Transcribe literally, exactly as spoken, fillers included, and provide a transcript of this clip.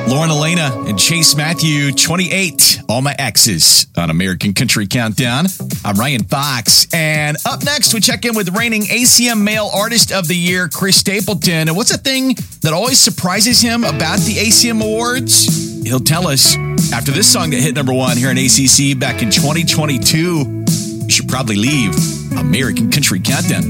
Lauren Elena and Chase Matthew, twenty-eight, All My Exes on American Country Countdown. I'm Ryan Fox. And up next, we check in with reigning A C M Male Artist of the Year, Chris Stapleton. And what's the thing that always surprises him about the A C M Awards? He'll tell us after this song that hit number one here in A C C back in twenty twenty-two. You should probably leave American Country Countdown.